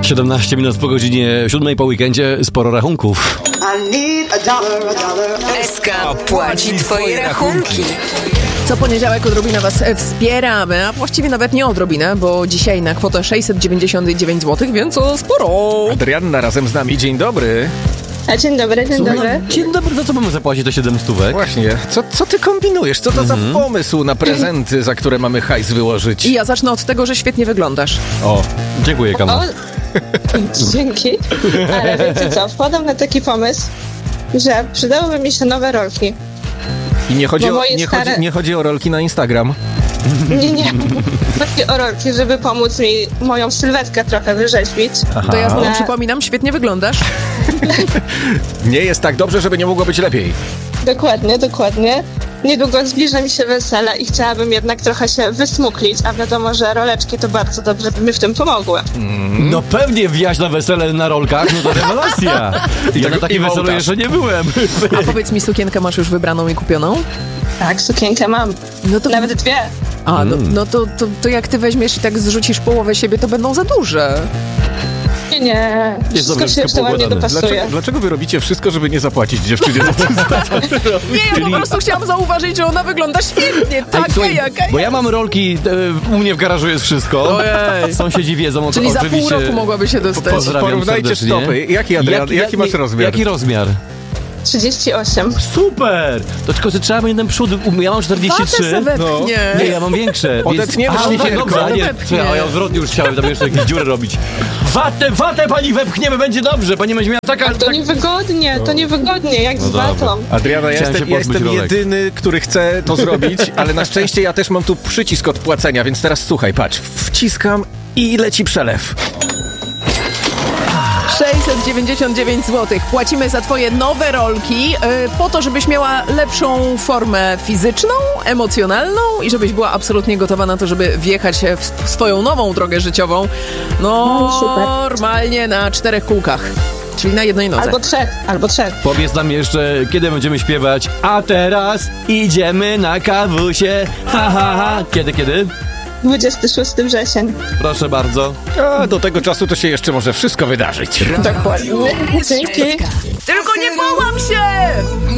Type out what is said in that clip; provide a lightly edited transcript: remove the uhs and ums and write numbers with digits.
17 minut po godzinie 7 po weekendzie, sporo rachunków. SK płaci twoje rachunki. Co poniedziałek odrobinę was wspieramy, a właściwie nawet nie odrobinę, bo dzisiaj na kwotę 699 zł, więc o sporo. Adrianna razem z nami, dzień dobry. Dzień dobry, dzień dobry. Dzień dobry, za co mamy zapłacić to 7 stówek? Właśnie, co ty kombinujesz? Co to za pomysł na prezenty, za które mamy hajs wyłożyć? I ja zacznę od tego, że świetnie wyglądasz. O, dziękuję, Kama. Dzięki. Ale wiecie co, wpadam na taki pomysł, że przydałyby mi się nowe rolki. I Bo nie chodzi o rolki na Instagram. Nie. Chodzi o rolki, żeby pomóc mi moją sylwetkę trochę wyrzeźbić. To ja znowu przypominam, świetnie wyglądasz. Nie jest tak dobrze, żeby nie mogło być lepiej. Dokładnie. Niedługo zbliża mi się wesele i chciałabym jednak trochę się wysmuklić, a wiadomo, że roleczki to bardzo dobrze by mi w tym pomogły. No pewnie wjazd na wesele na rolkach, no to rewelacja. Ja na takim weselu jeszcze nie byłem. A powiedz mi, sukienkę masz już wybraną i kupioną? Tak, sukienkę mam. No to... Nawet dwie. A, no to jak ty weźmiesz i tak zrzucisz połowę siebie, to będą za duże. Nie. Wszystko się jeszcze ładnie dopasuje. Dlaczego wy robicie wszystko, żeby nie zapłacić dziewczynie za ten Nie, ja po prostu chciałam zauważyć, że ona wygląda świetnie. Taka, Słuchaj, jaka bo ja jest. mam rolki, u mnie w garażu jest wszystko. Ojej. Sąsiedzi wiedzą, Czyli za oczywiście. pół roku mogłaby się dostać. Pozdrawiam Porównajcie serdecznie. stopy. Jaki masz rozmiar? Jaki rozmiar? 38. Super! To tylko, że trzeba mieć ten przód. Ja mam 43. Watę se wepchnie. Nie, ja mam większe. Odetniemy A, szlifierką. dobrze, a nie, Wepchnie. a ja odwrotnie już chciałem tam jeszcze jakieś dziury robić. Watę pani wepchniemy, będzie dobrze. Pani będzie miała taka... To niewygodnie, jak z dobra. watą. Adriana, ja Chciałem się jestem pozbyć rolek. jedyny, który chce to zrobić, ale na szczęście ja też mam tu przycisk od płacenia, więc teraz słuchaj, patrz, wciskam i leci przelew. 699 zł. Płacimy za twoje nowe rolki po to, żebyś miała lepszą formę fizyczną, emocjonalną i żebyś była absolutnie gotowa na to, żeby wjechać w swoją nową drogę życiową. super. Normalnie na 4 kółkach. Czyli na jednej nodze. Albo trzech. Powiedz nam jeszcze, kiedy będziemy śpiewać. A teraz idziemy na kawusie. Ha, ha, ha. Kiedy? 26 wrzesień. Proszę bardzo. A do tego czasu to się jeszcze może wszystko wydarzyć. Dokładnie. Dzięki. Tylko nie połam się!